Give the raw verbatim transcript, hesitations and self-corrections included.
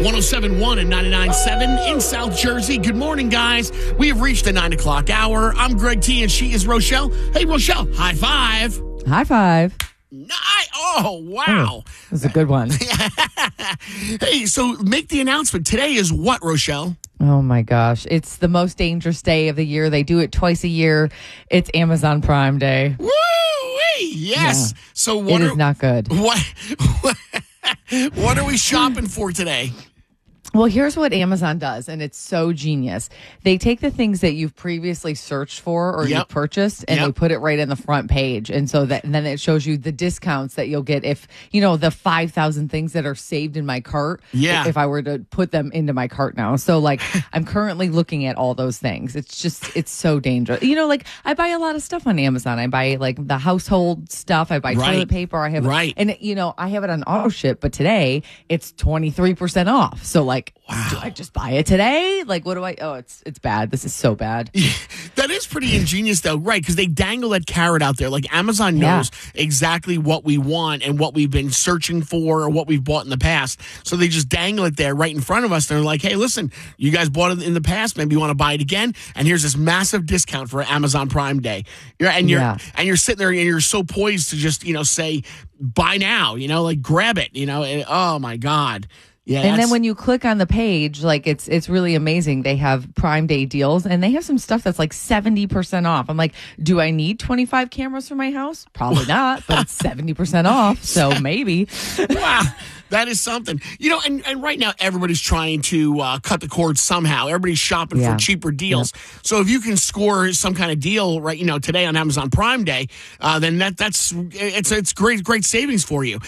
one oh seven point one and ninety-nine point seven in South Jersey. Good morning, guys. We have reached the nine o'clock hour. I'm Greg T, and she is Rochelle. Hey, Rochelle, high five. High five. Ni- oh, wow. Oh, that's a good one. Hey, so make the announcement. Today is what, Rochelle? Oh, my gosh. It's the most dangerous day of the year. They do it twice a year. It's Amazon Prime Day. Woo-wee! Yes. Yeah. So what It are, is not good. What, what are we shopping for today? Well, here's what Amazon does, and it's so genius. They take the things that you've previously searched for or Yep. you've purchased, and Yep. they put it right in the front page. And so that and then it shows you the discounts that you'll get if, you know, the five thousand things that are saved in my cart, Yeah. if I were to put them into my cart now. So, like, I'm currently looking at all those things. It's just, it's so dangerous. You know, like, I buy a lot of stuff on Amazon. I buy, like, the household stuff. I buy Right. toilet paper. I have, Right. and, you know, I have it on auto ship, but today it's twenty-three percent off. So, like, Wow. do I just buy it today? Like, what do I? Oh, it's it's bad. This is so bad. That is pretty ingenious, though, right? Because they dangle that carrot out there. Like Amazon Yeah. knows exactly what we want and what we've been searching for or what we've bought in the past. So they just dangle it there right in front of us. They're like, hey, listen, you guys bought it in the past. Maybe you want to buy it again. And here's this massive discount for Amazon Prime Day. You're, and you're Yeah. and you're sitting there and you're so poised to just, you know, say, buy now, you know, like grab it, you know. And, oh, my God. Yeah, And then that's- when you click on the page, like it's it's really amazing. They have Prime Day deals, and they have some stuff that's like seventy percent off. I'm like, do I need twenty-five cameras for my house? Probably not, but it's seventy percent off, so maybe. Wow, that is something. You know, and, and right now everybody's trying to uh, cut the cord somehow. Everybody's shopping Yeah. for cheaper deals. So if you can score some kind of deal right, you know, today on Amazon Prime Day, uh, then that that's it's it's great great savings for you.